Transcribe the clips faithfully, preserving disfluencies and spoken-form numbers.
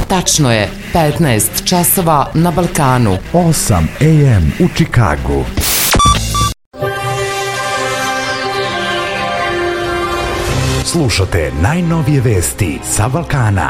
Tačno je petnaest časova na Balkanu. osam a m u Čikagu. Slušate najnovije vesti sa Balkana.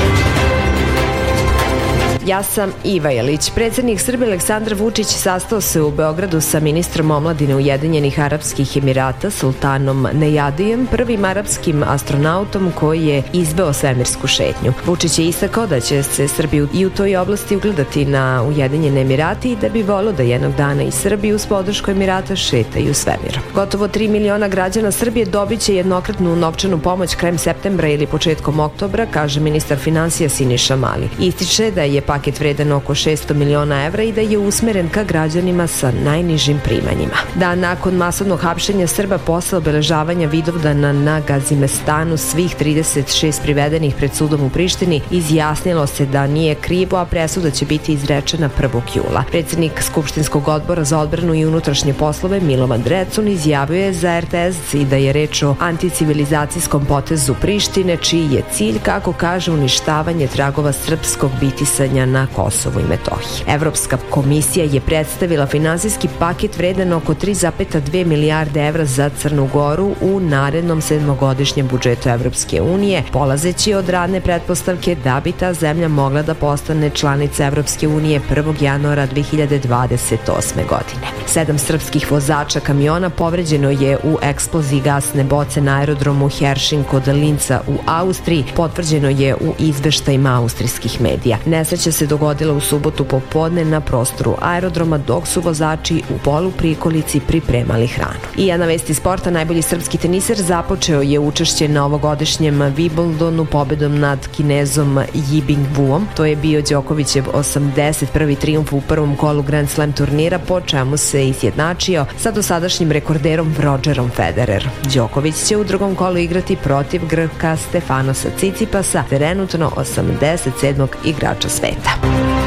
Ja sam Iva Jelić. Predsednik Srbije Aleksandar Vučić sastao se u Beogradu sa ministrom omladine Ujedinjenih Arapskih Emirata Sultanom Nejadijem, prvim arapskim astronautom koji je izveo svemirsku šetnju. Vučić je istakao da će se Srbiju i u toj oblasti ugledati na Ujedinjene Emirati i da bi volio da jednog dana i Srbiju uz podršku Emirata šetaju svemirom. Gotovo tri miliona građana Srbije dobit će jednokratnu novčanu pomoć krajem septembra ili početkom oktobra, kaže ministar finansija Siniša Mali. Ističe da je paket vredan oko šesto miliona evra i da je usmeren ka građanima sa najnižim primanjima. Dan nakon masovnog hapšenja Srba posle obeležavanja Vidovdana na Gazimestanu, svih trideset šest privedenih pred sudom u Prištini izjasnilo se da nije krivo, a presuda će biti izrečena prvog jula. Predsednik Skupštinskog odbora za odbranu i unutrašnje poslove Milovan Drecun izjavio je za er te es i da je reč o anticivilizacijskom potezu Prištine, čiji je cilj, kako kaže, uništavanje tragova srpskog bitisanja na Kosovu i Metohiji. Evropska komisija je predstavila finansijski paket vredan oko tri zarez dve milijarde evra za Crnu Goru u narednom sedmogodišnjem budžetu Evropske unije, polazeći od radne pretpostavke da bi ta zemlja mogla da postane članica Evropske unije prvog januara dve hiljade dvadeset osme godine. Sedam srpskih vozača kamiona povređeno je u eksploziji gasne boce na aerodromu Heršing kod Linca u Austriji, potvrđeno je u izveštajima austrijskih medija. Nesreća se dogodila u subotu popodne na prostoru aerodroma, dok su vozači u poluprikolici pripremali hranu. I jedna vest iz sporta, najbolji srpski teniser započeo je učešće na ovogodišnjem Wimbledonu pobedom nad Kinezom Yibing Wuom. To je bio Đokovićev osamdeset prvi trijumf u prvom kolu Grand Slam turnira, po čemu se izjednačio sa dosadašnjim rekorderom Rodgerom Federer. Đoković će u drugom kolu igrati protiv Grka Stefanosa Cicipasa, trenutno osamdeset sedmog igrača sveta.